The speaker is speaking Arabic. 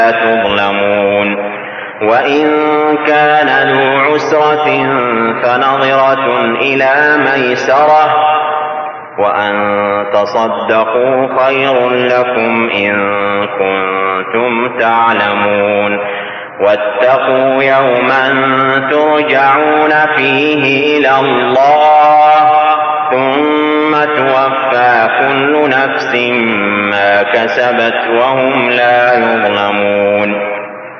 تظلمون. وإن كان ذو عسرة فنظرة إلى ميسرة وأن تصدقوا خير لكم إن كنتم تعلمون. واتقوا يوما ترجعون فيه إلى الله ثم توفى كل نفس ما كسبت وهم لا يظلمون.